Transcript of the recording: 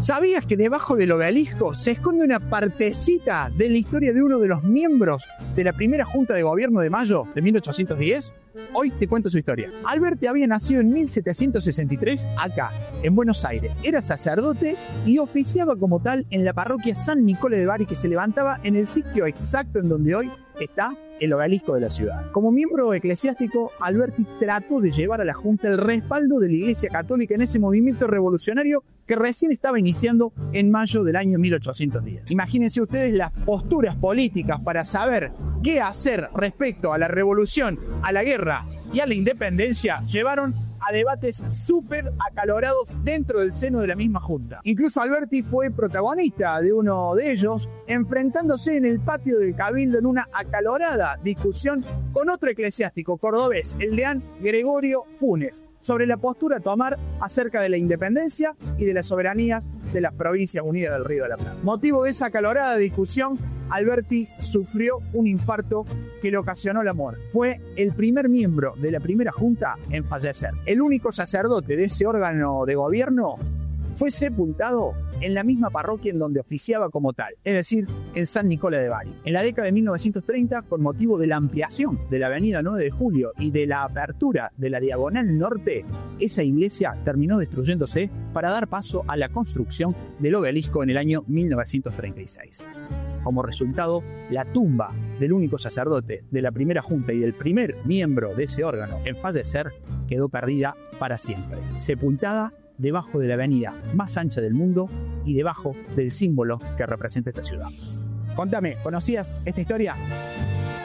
¿Sabías que debajo del obelisco se esconde una partecita de la historia de uno de los miembros de la primera Junta de Gobierno de Mayo de 1810? Hoy te cuento su historia. Alberti había nacido en 1763 acá, en Buenos Aires. Era sacerdote y oficiaba como tal en la parroquia San Nicolás de Bari, que se levantaba en el sitio exacto en donde hoy está el obelisco de la ciudad. Como miembro eclesiástico, Alberti trató de llevar a la Junta el respaldo de la Iglesia Católica en ese movimiento revolucionario que recién estaba iniciando en mayo del año 1810. Imagínense ustedes las posturas políticas para saber qué hacer respecto a la revolución, a la guerra y a la independencia llevaron a debates súper acalorados dentro del seno de la misma Junta. Incluso Alberti fue protagonista de uno de ellos, enfrentándose en el patio del Cabildo en una acalorada discusión con otro eclesiástico cordobés, el deán Gregorio Funes, sobre la postura a tomar acerca de la independencia y de las soberanías de las provincias unidas del Río de la Plata. Motivo de esa acalorada discusión, Alberti sufrió un infarto que le ocasionó la muerte. Fue el primer miembro de la primera Junta en fallecer. El único sacerdote de ese órgano de gobierno fue sepultado en la misma parroquia en donde oficiaba como tal, es decir, en San Nicolás de Bari. En la década de 1930, con motivo de la ampliación de la avenida 9 de Julio y de la apertura de la Diagonal Norte, esa iglesia terminó destruyéndose para dar paso a la construcción del obelisco en el año 1936. Como resultado, la tumba del único sacerdote de la primera Junta y del primer miembro de ese órgano en fallecer quedó perdida para siempre, sepultada debajo de la avenida más ancha del mundo y debajo del símbolo que representa esta ciudad. Contame, ¿conocías esta historia?